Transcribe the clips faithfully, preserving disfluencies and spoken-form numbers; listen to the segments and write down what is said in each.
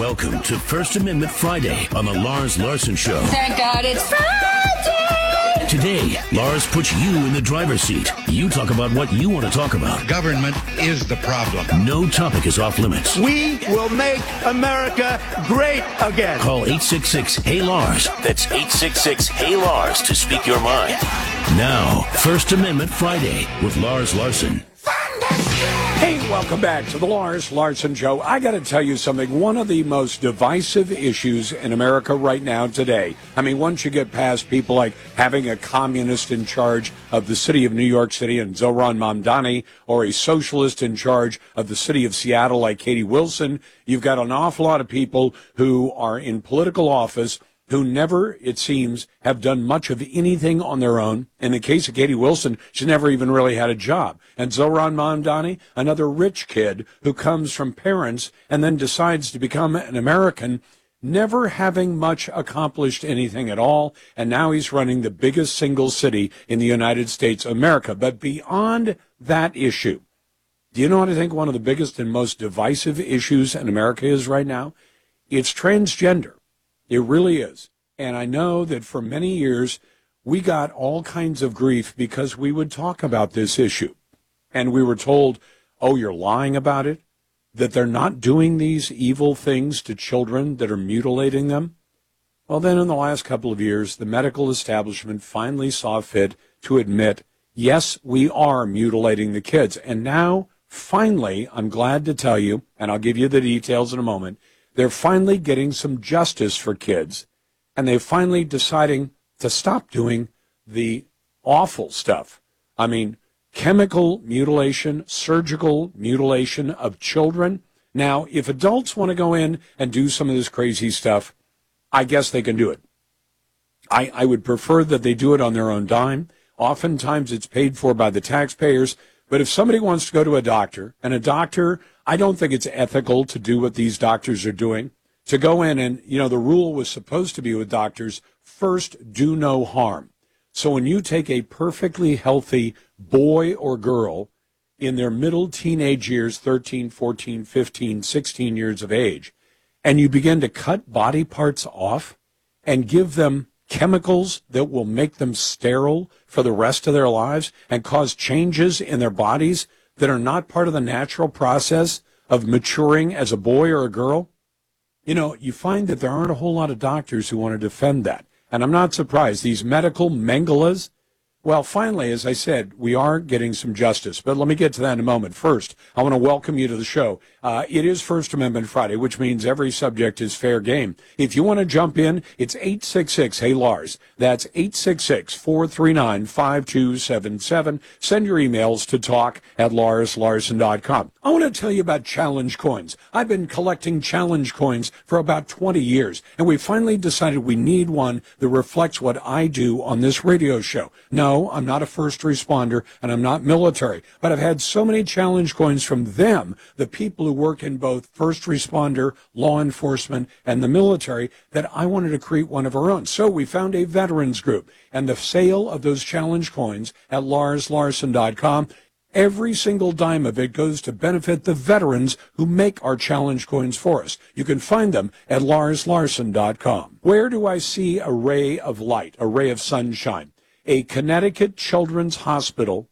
Welcome to First Amendment Friday on the Lars Larson Show. Thank God it's Friday! Today, Lars puts you in the driver's seat. You talk about what you want to talk about. Government is the problem. No topic is off limits. We will make America great again. Call eight six six, Hey Lars. That's eight six six, Hey Lars to speak your mind. Now, First Amendment Friday with Lars Larson. Hey, welcome back to the Lars Larson Show. I got to tell you something. One of the most divisive issues in America right now today, I mean, once you get past people like having a communist in charge of the city of New York City and Zohran Mamdani, or a socialist in charge of the city of Seattle like Katie Wilson, you've got an awful lot of people who are in political office who never, it seems, have done much of anything on their own. In the case of Katie Wilson, she's never even really had a job. And Zohran Mamdani, another rich kid who comes from parents and then decides to become an American, never having much accomplished anything at all. And now he's running the biggest single city in the United States of America. But beyond that issue, do you know what I think one of the biggest and most divisive issues in America is right now? It's transgender. It really is. And I know that for many years, we got all kinds of grief because we would talk about this issue. And we were told, oh, you're lying about it, that they're not doing these evil things to children that are mutilating them. Well, then in the last couple of years, the medical establishment finally saw fit to admit, yes, we are mutilating the kids. And now, finally, I'm glad to tell you, and I'll give you the details in a moment, they're finally getting some justice for kids, and they're finally deciding to stop doing the awful stuff. I mean, chemical mutilation, surgical mutilation of children. Now, if adults want to go in and do some of this crazy stuff, I guess they can do it. I, I would prefer that they do it on their own dime. Oftentimes it's paid for by the taxpayers. But if somebody wants to go to a doctor, and a doctor, I don't think it's ethical to do what these doctors are doing, to go in and, you know, the rule was supposed to be with doctors, first, do no harm. So when you take a perfectly healthy boy or girl in their middle teenage years, thirteen, fourteen, fifteen, sixteen years of age, and you begin to cut body parts off and give them chemicals that will make them sterile for the rest of their lives and cause changes in their bodies that are not part of the natural process of maturing as a boy or a girl, you know, you find that there aren't a whole lot of doctors who want to defend that. And I'm not surprised. These medical mengalas, well, finally, as I said, we are getting some justice. But let me get to that in a moment. First, I want to welcome you to the show. Uh, it is First Amendment Friday, which means every subject is fair game. If you want to jump in, it's eight six six, Hey Lars. That's eight six six, four three nine, five two seven seven. Send your emails to talk at lars larson dot com. I want to tell you about challenge coins. I've been collecting challenge coins for about twenty years, and we finally decided we need one that reflects what I do on this radio show. No, I'm not a first responder, and I'm not military, but I've had so many challenge coins from them, the people who work in both first responder, law enforcement, and the military, that I wanted to create one of our own. So we found a veterans group, and the sale of those challenge coins at lars larson dot com, every single dime of it goes to benefit the veterans who make our challenge coins for us. You can find them at lars larson dot com. Where do I see a ray of light, a ray of sunshine? A Connecticut Children's Hospital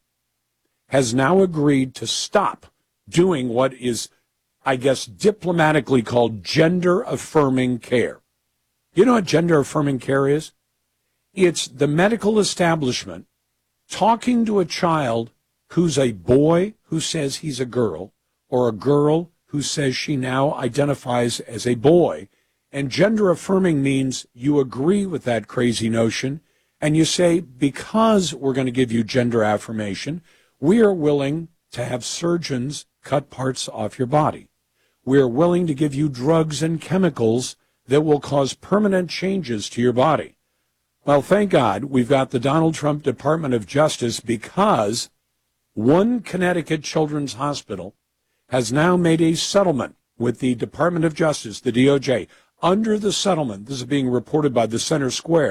has now agreed to stop doing what is, I guess, diplomatically called gender-affirming care. You know what gender-affirming care is? It's the medical establishment talking to a child who's a boy who says he's a girl, or a girl who says she now identifies as a boy. And gender-affirming means you agree with that crazy notion, and you say, because we're going to give you gender affirmation, we are willing to have surgeons cut parts off your body. We are willing to give you drugs and chemicals that will cause permanent changes to your body. Well, thank God we've got the Donald Trump Department of Justice, because one Connecticut Children's Hospital has now made a settlement with the Department of Justice, the D O J. Under the settlement, this is being reported by the Center Square,